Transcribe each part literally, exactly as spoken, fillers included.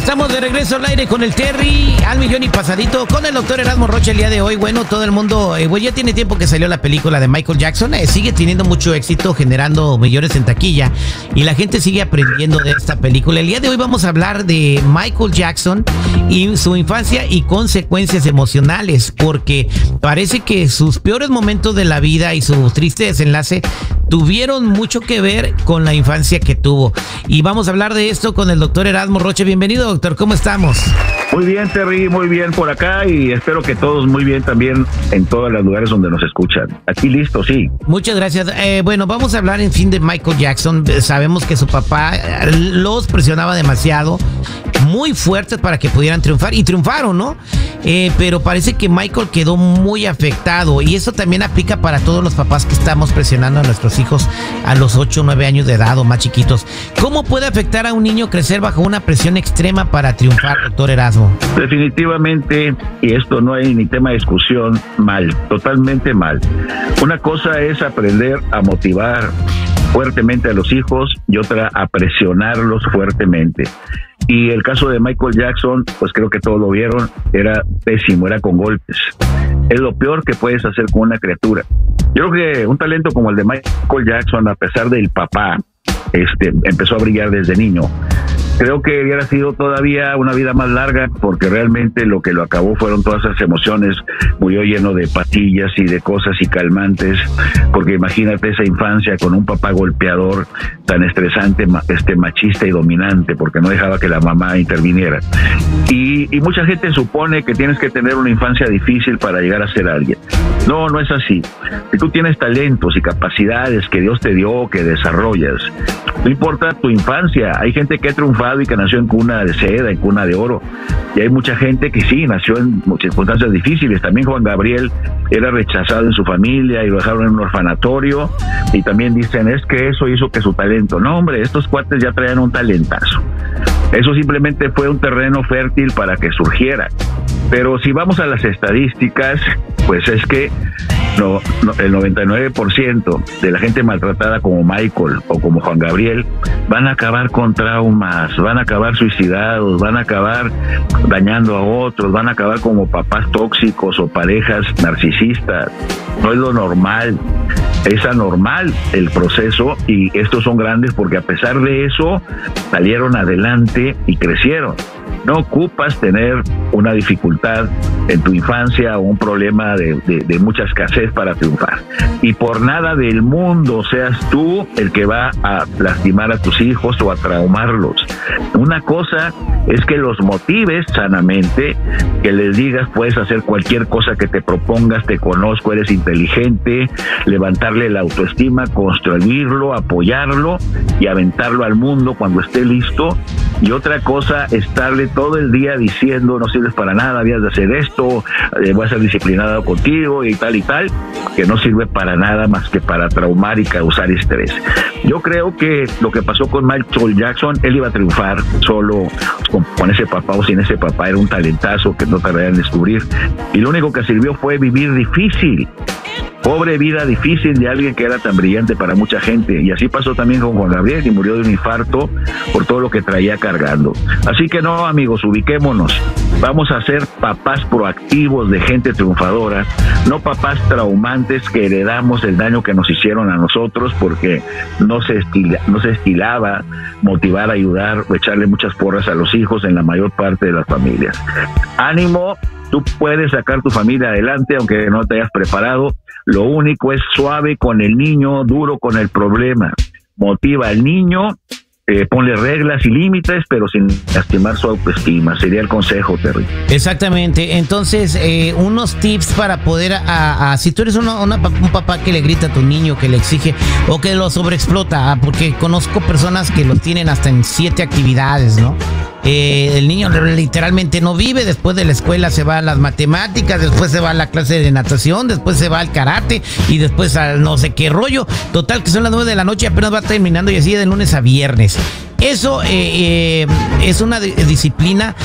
Estamos de regreso al aire con el Terry, al millón y pasadito, con el doctor Erasmo Rocha el día de hoy. Bueno, todo el mundo, eh, pues ya tiene tiempo que salió la película de Michael Jackson, eh, sigue teniendo mucho éxito, generando millones en taquilla, y la gente sigue aprendiendo de esta película. El día de hoy vamos a hablar de Michael Jackson y su infancia y consecuencias emocionales, porque parece que sus peores momentos de la vida y su triste desenlace tuvieron mucho que ver con la infancia que tuvo. Y vamos a hablar de esto con el doctor Erasmo Rocha. Bienvenido, doctor, ¿cómo estamos? Muy bien, Terry, muy bien por acá, y espero que todos muy bien también en todos los lugares donde nos escuchan. Aquí listo, sí. Muchas gracias. Eh, bueno, vamos a hablar en fin de Michael Jackson. Sabemos que su papá los presionaba demasiado, muy fuertes para que pudieran triunfar, y triunfaron, ¿no? Eh, pero parece que Michael quedó muy afectado, y eso también aplica para todos los papás que estamos presionando a nuestros hijos a los ocho o nueve años de edad o más chiquitos. ¿Cómo puede afectar a un niño crecer bajo una presión extrema para triunfar, doctor Erasmo? Definitivamente, y esto no hay ni tema de discusión, mal, totalmente mal. Una cosa es aprender a motivar fuertemente a los hijos y otra a presionarlos fuertemente. Y el caso de Michael Jackson, pues creo que todos lo vieron, era pésimo, era con golpes. Es lo peor que puedes hacer con una criatura. Yo creo que un talento como el de Michael Jackson, a pesar del papá, este, empezó a brillar desde niño. Creo que hubiera sido todavía una vida más larga, porque realmente lo que lo acabó fueron todas esas emociones. Murió lleno de pastillas y de cosas y calmantes, porque imagínate esa infancia con un papá golpeador tan estresante, este machista y dominante, porque no dejaba que la mamá interviniera. Y, y mucha gente supone que tienes que tener una infancia difícil para llegar a ser alguien. No, no es así. Si tú tienes talentos y capacidades que Dios te dio, que desarrollas, no importa tu infancia. Hay gente que ha triunfado y que nació en cuna de seda, en cuna de oro, y hay mucha gente que sí, nació en circunstancias difíciles. También Juan Gabriel era rechazado en su familia y lo dejaron en un orfanatorio, y también dicen, es que eso hizo que su talento. No, hombre, estos cuates ya traían un talentazo. Eso simplemente fue un terreno fértil para que surgiera. Pero si vamos a las estadísticas, pues es que no, no, el noventa y nueve por ciento de la gente maltratada como Michael o como Juan Gabriel van a acabar con traumas, van a acabar suicidados, van a acabar dañando a otros, van a acabar como papás tóxicos o parejas narcisistas. No es lo normal. Es anormal el proceso, y estos son grandes porque a pesar de eso salieron adelante y crecieron. No ocupas tener una dificultad en tu infancia o un problema de, de, de mucha escasez para triunfar. Y por nada del mundo seas tú el que va a lastimar a tus hijos o a traumarlos. Una cosa es que los motives sanamente, que les digas, puedes hacer cualquier cosa que te propongas, te conozco, eres inteligente, levantarle la autoestima, construirlo, apoyarlo y aventarlo al mundo cuando esté listo. Y otra cosa, estarle todo el día diciendo, no sirves para nada, habías de hacer esto, eh, voy a ser disciplinado contigo y tal y tal, que no sirve para nada más que para traumar y causar estrés. Yo creo que lo que pasó con Michael Jackson, él iba a triunfar solo con, con ese papá o sin ese papá, era un talentazo que no tardaría en descubrir, y lo único que sirvió fue vivir difícil. Pobre vida difícil de alguien que era tan brillante para mucha gente. Y así pasó también con Juan Gabriel, y murió de un infarto por todo lo que traía cargando. Así que no, amigos, ubiquémonos. Vamos a ser papás proactivos de gente triunfadora, no papás traumantes que heredamos el daño que nos hicieron a nosotros porque no se estila, no se estilaba motivar, ayudar o echarle muchas porras a los hijos en la mayor parte de las familias. Ánimo, tú puedes sacar tu familia adelante aunque no te hayas preparado. Lo único es suave con el niño, duro con el problema. Motiva al niño, eh, ponle reglas y límites, pero sin lastimar su autoestima. Sería el consejo, Terry. Exactamente. Entonces, eh, unos tips para poder, a, a, si tú eres una, una, un papá que le grita a tu niño, que le exige o que lo sobreexplota, ah, porque conozco personas que lo tienen hasta en siete actividades, ¿no? Eh, el niño literalmente no vive. Después de la escuela se va a las matemáticas, después se va a la clase de natación, después se va al karate y después al no sé qué rollo. Total, que son las nueve de la noche y apenas va terminando, y así de lunes a viernes. Eso eh, eh, es una disciplina que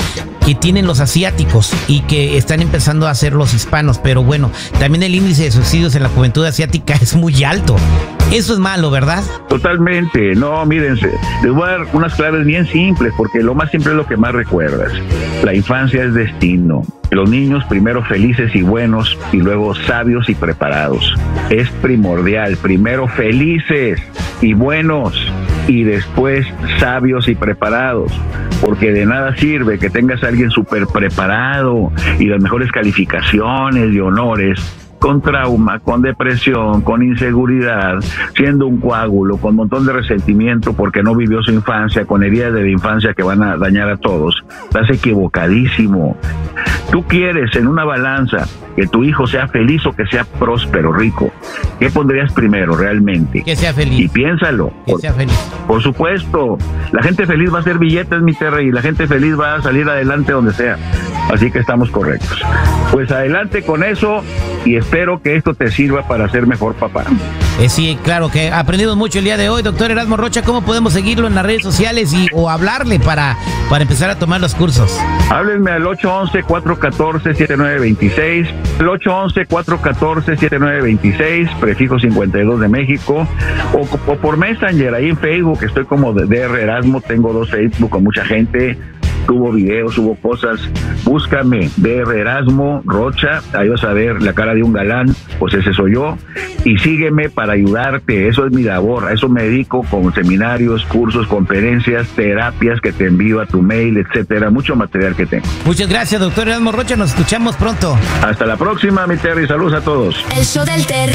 que tienen los asiáticos y que están empezando a hacer los hispanos. Pero bueno, también el índice de suicidios en la juventud asiática es muy alto. Eso es malo, ¿verdad? Totalmente. No, mírense, les voy a dar unas claves bien simples, porque lo más simple es lo que más recuerdas. La infancia es destino. Los niños primero felices y buenos y luego sabios y preparados. Es primordial, primero felices y buenos y después sabios y preparados. Porque de nada sirve que tengas a alguien súper preparado y las mejores calificaciones y honores, con trauma, con depresión, con inseguridad, siendo un coágulo, con un montón de resentimiento porque no vivió su infancia, con heridas de la infancia que van a dañar a todos. Estás equivocadísimo. Tú quieres en una balanza que tu hijo sea feliz o que sea próspero, rico. ¿Qué pondrías primero realmente? Que sea feliz. Y piénsalo. Que por, sea feliz. Por supuesto. La gente feliz va a hacer billetes, mi Terry, y la gente feliz va a salir adelante donde sea. Así que estamos correctos. Pues adelante con eso y espero que esto te sirva para ser mejor papá. Eh, sí, claro que aprendimos mucho el día de hoy, doctor Erasmo Rocha. ¿Cómo podemos seguirlo en las redes sociales y o hablarle para, para empezar a tomar los cursos? Háblenme al ocho once, cuatro catorce, siete nueve dos seis, el ocho once, cuatro catorce, siete nueve dos seis, prefijo cincuenta y dos de México, o, o por Messenger, ahí en Facebook, estoy como D R Erasmo, tengo dos Facebook con mucha gente, subo videos, subo cosas, búscame D R Erasmo Rocha, ahí vas a ver la cara de un galán, pues ese soy yo, y sígueme para ayudarte, eso es mi labor, a eso me dedico con seminarios, cursos, conferencias, terapias que te envío a tu mail, etcétera, mucho material que tengo. Muchas gracias, doctor Erasmo Rocha, nos escuchamos pronto. Hasta la próxima, mi Terry, saludos a todos. El show del Terry.